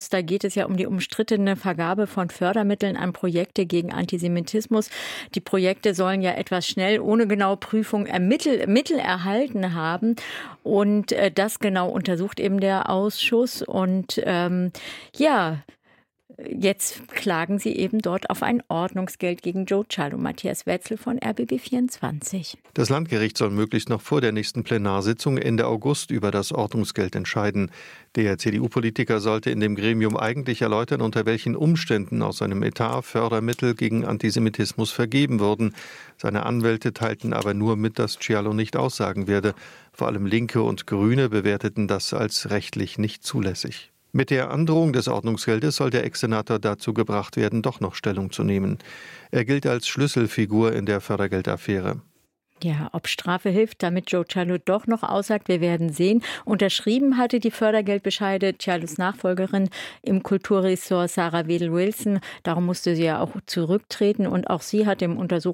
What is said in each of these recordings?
Da geht es ja um die umstrittene Vergabe von Fördermitteln an Projekte gegen Antisemitismus. Die Projekte sollen ja etwas schnell, ohne genaue Prüfung, Mittel erhalten haben. Und das genau untersucht eben der Ausschuss. Und jetzt klagen sie eben dort auf ein Ordnungsgeld gegen Joe Cialo. Matthias Wetzel von RBB24. Das Landgericht soll möglichst noch vor der nächsten Plenarsitzung Ende August über das Ordnungsgeld entscheiden. Der CDU-Politiker sollte in dem Gremium eigentlich erläutern, unter welchen Umständen aus seinem Etat Fördermittel gegen Antisemitismus vergeben wurden. Seine Anwälte teilten aber nur mit, dass Cialo nicht aussagen werde. Vor allem Linke und Grüne bewerteten das als rechtlich nicht zulässig. Mit der Androhung des Ordnungsgeldes soll der Ex-Senator dazu gebracht werden, doch noch Stellung zu nehmen. Er gilt als Schlüsselfigur in der Fördergeldaffäre. Ja, ob Strafe hilft, damit Joe Cialo doch noch aussagt, wir werden sehen. Unterschrieben hatte die Fördergeldbescheide Cialos Nachfolgerin im Kulturressort Sarah Wedel-Wilson. Darum musste sie ja auch zurücktreten und auch sie hat dem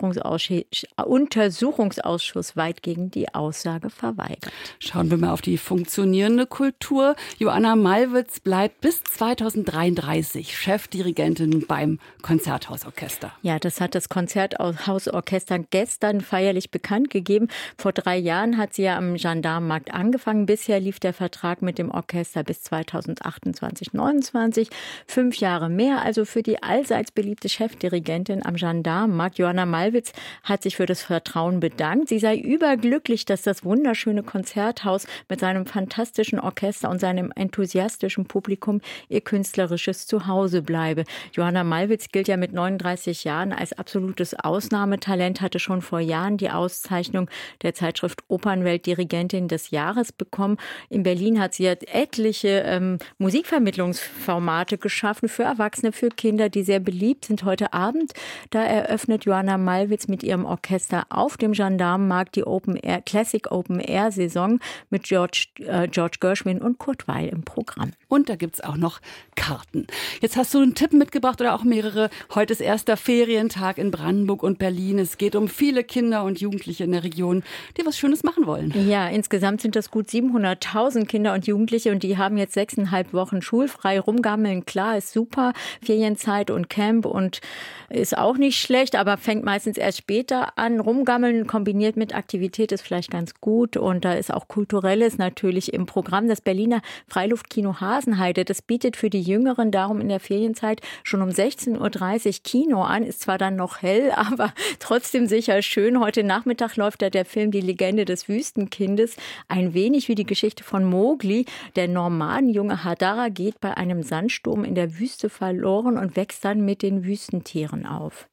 Untersuchungsausschuss weit gegen die Aussage verweigert. Schauen wir mal auf die funktionierende Kultur. Joanna Malwitz bleibt bis 2033 Chefdirigentin beim Konzerthausorchester. Ja, das hat das Konzerthausorchester gestern feierlich bekannt gegeben. Vor 3 Jahren hat sie ja am Gendarmenmarkt angefangen. Bisher lief der Vertrag mit dem Orchester bis 2028, 29. 5 Jahre mehr. Also für die allseits beliebte Chefdirigentin am Gendarmenmarkt. Joanna Malwitz hat sich für das Vertrauen bedankt. Sie sei überglücklich, dass das wunderschöne Konzerthaus mit seinem fantastischen Orchester und seinem enthusiastischen Publikum ihr künstlerisches Zuhause bleibe. Joanna Malwitz gilt ja mit 39 Jahren als absolutes Ausnahmetalent, hatte schon vor Jahren die Auszeichnung der Zeitschrift Opernwelt Dirigentin des Jahres bekommen. In Berlin hat sie jetzt etliche Musikvermittlungsformate geschaffen für Erwachsene, für Kinder, die sehr beliebt sind. Heute Abend, da eröffnet Joanna Malwitz mit ihrem Orchester auf dem Gendarmenmarkt die Classic Open Air Saison mit George Gershwin und Kurt Weill im Programm. Und da gibt's auch noch Karten. Jetzt hast du einen Tipp mitgebracht oder auch mehrere. Heute ist erster Ferientag in Brandenburg und Berlin. Es geht um viele Kinder und Jugendliche in der Region, die was Schönes machen wollen. Ja, insgesamt sind das gut 700.000 Kinder und Jugendliche und die haben jetzt 6,5 Wochen schulfrei. Rumgammeln, klar, ist super. Ferienzeit und Camp und ist auch nicht schlecht, aber fängt meistens erst später an. Rumgammeln kombiniert mit Aktivität ist vielleicht ganz gut und da ist auch Kulturelles natürlich im Programm. Das Berliner Freiluftkino Hasenheide, das bietet für die Jüngeren darum in der Ferienzeit schon um 16:30 Uhr Kino an. Ist zwar dann noch hell, aber trotzdem sicher schön. Heute Nachmittag läuft da der Film Die Legende des Wüstenkindes. Ein wenig wie die Geschichte von Mowgli. Der Nomadenjunge Hadara geht bei einem Sandsturm in der Wüste verloren und wächst dann mit den Wüstentieren auf.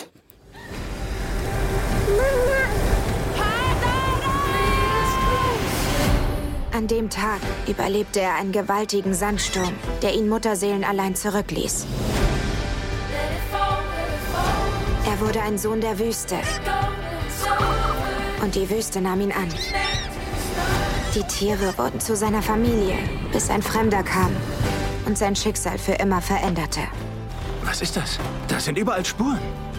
An dem Tag überlebte er einen gewaltigen Sandsturm, der ihn mutterseelenallein zurückließ. Er wurde ein Sohn der Wüste. Und die Wüste nahm ihn an. Die Tiere wurden zu seiner Familie, bis ein Fremder kam und sein Schicksal für immer veränderte. Was ist das? Da sind überall Spuren.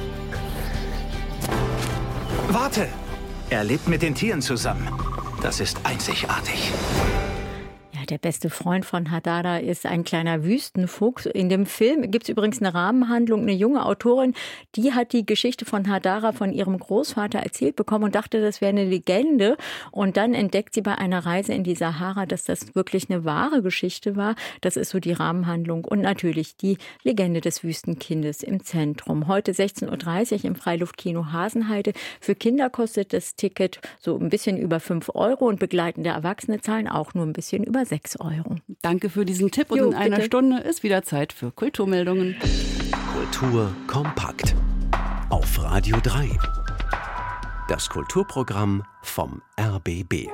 Warte! Er lebt mit den Tieren zusammen. Das ist einzigartig. Ja, der beste Freund von Hadara ist ein kleiner Wüstenfuchs. In dem Film gibt es übrigens eine Rahmenhandlung. Eine junge Autorin, die hat die Geschichte von Hadara von ihrem Großvater erzählt bekommen und dachte, das wäre eine Legende. Und dann entdeckt sie bei einer Reise in die Sahara, dass das wirklich eine wahre Geschichte war. Das ist so die Rahmenhandlung. Und natürlich die Legende des Wüstenkindes im Zentrum. Heute 16:30 Uhr im Freiluftkino Hasenheide. Für Kinder kostet das Ticket so ein bisschen über 5 Euro und begleitende Erwachsene zahlen auch nur ein bisschen über 6 Euro. Danke für diesen Tipp und in einer Stunde ist wieder Zeit für Kulturmeldungen. Kultur kompakt auf Radio 3. Das Kulturprogramm vom RBB.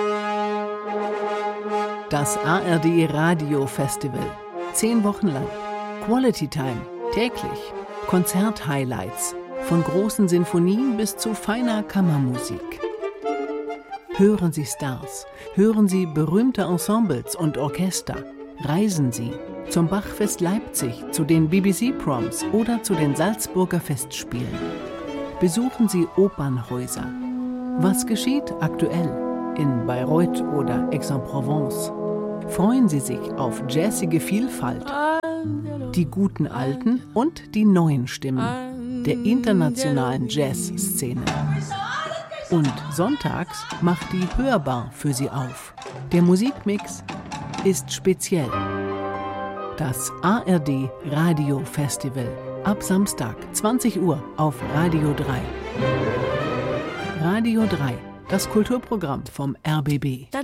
Das ARD Radio Festival. 10 Wochen lang. Quality Time. Täglich. Konzert-Highlights. Von großen Sinfonien bis zu feiner Kammermusik. Hören Sie Stars, hören Sie berühmte Ensembles und Orchester, reisen Sie zum Bachfest Leipzig, zu den BBC-Proms oder zu den Salzburger Festspielen. Besuchen Sie Opernhäuser. Was geschieht aktuell in Bayreuth oder Aix-en-Provence? Freuen Sie sich auf jazzige Vielfalt Die guten alten und die neuen Stimmen der internationalen Jazzszene. Und sonntags macht die Hörbar für Sie auf. Der Musikmix ist speziell. Das ARD Radio Festival. Ab Samstag, 20 Uhr auf Radio 3. Radio 3, das Kulturprogramm vom RBB.